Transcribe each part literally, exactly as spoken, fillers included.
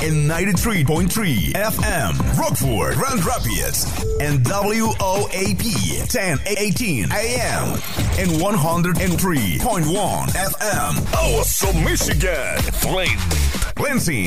en ninety-three point three F M, Rockford, Grand Rapids, and W O A P ten eighteen A M, and one oh three point one F M, Awesome, Michigan, Flint, Lansing,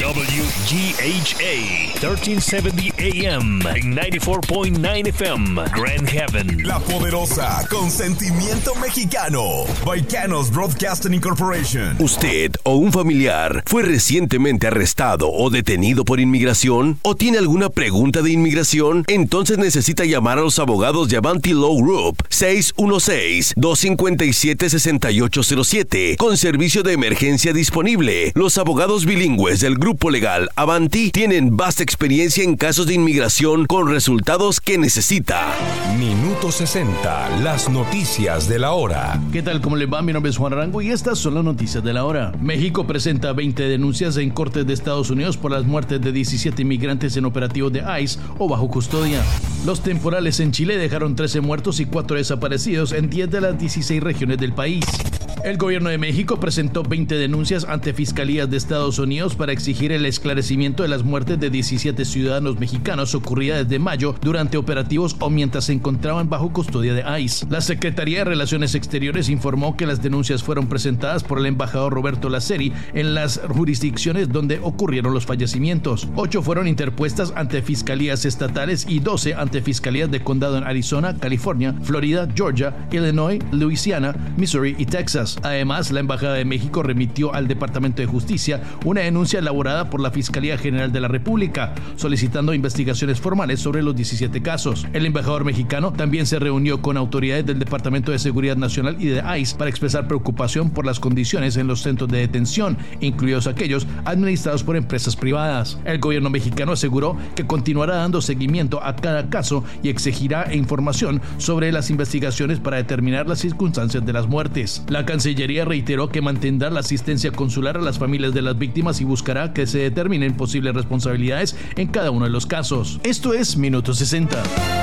W G H A thirteen seventy A M, and ninety-four point nine F M, Grand Haven. La Poderosa, con sentimiento mexicano, Baicanos Broadcasting Incorporation. ¿Usted o un familiar fue recientemente arrestado o detenido por inmigración? ¿O tiene alguna pregunta de inmigración? Entonces necesita llamar a los abogados de Avanti Law Group seis uno seis, dos cinco siete, seis ocho cero siete con servicio de emergencia disponible. Los abogados bilingües del grupo legal Avanti tienen vasta experiencia en casos de inmigración con resultados que necesita. Minuto sesenta, las noticias de la hora. ¿Qué tal? ¿Cómo les va? Mi nombre es Juan Arango y estas son las noticias de la hora. México presenta veinte denuncias en cortes de Estados Unidos por las muertes de diecisiete inmigrantes en operativos de ICE o bajo custodia. Los temporales en Chile dejaron trece muertos y cuatro desaparecidos en diez de las dieciséis regiones del país. El gobierno de México presentó veinte denuncias ante fiscalías de Estados Unidos para exigir el esclarecimiento de las muertes de diecisiete ciudadanos mexicanos ocurridas desde mayo durante operativos o mientras se encontraban bajo custodia de ICE. La Secretaría de Relaciones Exteriores informó que las denuncias fueron presentadas por el embajador Roberto Laceri en las jurisdicciones donde ocurrieron los fallecimientos. Ocho fueron interpuestas ante fiscalías estatales y doce ante fiscalías de condado en Arizona, California, Florida, Georgia, Illinois, Louisiana, Missouri y Texas. Además, la Embajada de México remitió al Departamento de Justicia una denuncia elaborada por la Fiscalía General de la República, solicitando investigaciones formales sobre los diecisiete casos. El embajador mexicano también se reunió con autoridades del Departamento de Seguridad Nacional y de ICE para expresar preocupación por las condiciones en los centros de detención, incluidos aquellos administrados por empresas privadas. El gobierno mexicano aseguró que continuará dando seguimiento a cada caso y exigirá información sobre las investigaciones para determinar las circunstancias de las muertes. La Cancillería reiteró que mantendrá la asistencia consular a las familias de las víctimas y buscará que se determinen posibles responsabilidades en cada uno de los casos. Esto es Minuto sesenta.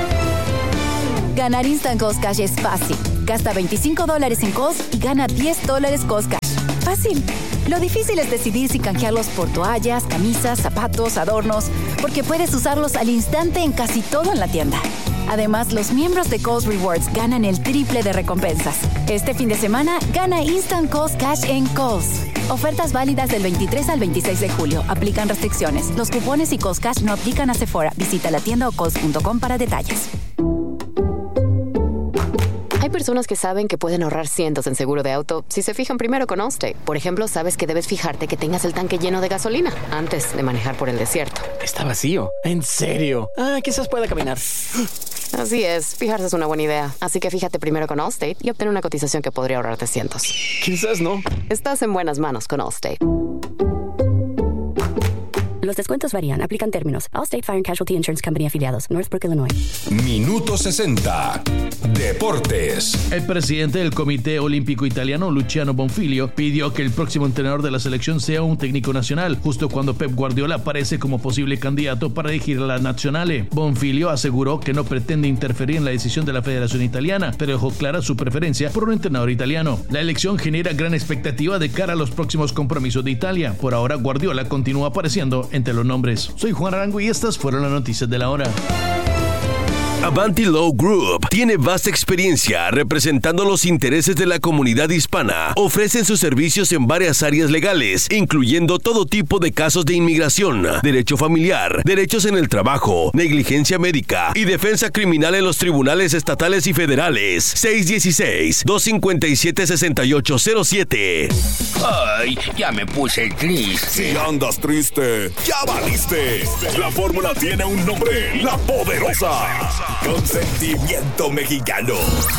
Ganar Instant Cost Cash es fácil. Gasta veinticinco dólares en Cost y gana diez dólares Cost Cash. Fácil. Lo difícil es decidir si canjearlos por toallas, camisas, zapatos, adornos, porque puedes usarlos al instante en casi todo en la tienda. Además, los miembros de Kohl's Rewards ganan el triple de recompensas. Este fin de semana, gana Instant Kohl's Cash en Kohl's. Ofertas válidas del veintitrés al veintiséis de julio. Aplican restricciones. Los cupones y Kohl's Cash no aplican a Sephora. Visita la tienda o kohls punto com para detalles. Hay personas que saben que pueden ahorrar cientos en seguro de auto si se fijan primero con Allstate. Por ejemplo, sabes que debes fijarte que tengas el tanque lleno de gasolina antes de manejar por el desierto. Está vacío. ¿En serio? Ah, quizás pueda caminar. Así es, fijarse es una buena idea. Así que fíjate primero con Allstate y obtén una cotización que podría ahorrarte cientos. Quizás no. Estás en buenas manos con Allstate. Los descuentos varían. Aplican términos. Allstate Fire and Casualty Insurance Company afiliados. Northbrook, Illinois. Minuto sesenta. Deportes. El presidente del Comité Olímpico Italiano, Luciano Bonfiglio, pidió que el próximo entrenador de la selección sea un técnico nacional, justo cuando Pep Guardiola aparece como posible candidato para dirigir a la Nazionale. Bonfiglio aseguró que no pretende interferir en la decisión de la Federación Italiana, pero dejó clara su preferencia por un entrenador italiano. La elección genera gran expectativa de cara a los próximos compromisos de Italia. Por ahora, Guardiola continúa apareciendo entre los nombres. Soy Juan Arango y estas fueron las noticias de la hora. Avanti Law Group tiene vasta experiencia representando los intereses de la comunidad hispana. Ofrecen sus servicios en varias áreas legales, incluyendo todo tipo de casos de inmigración, derecho familiar, derechos en el trabajo, negligencia médica y defensa criminal en los tribunales estatales y federales. seis uno seis, dos cinco siete, seis ocho cero siete. Ay, ya me puse triste. Si andas triste, ya valiste. La fórmula tiene un nombre: La Poderosa. Con sentimiento mexicano.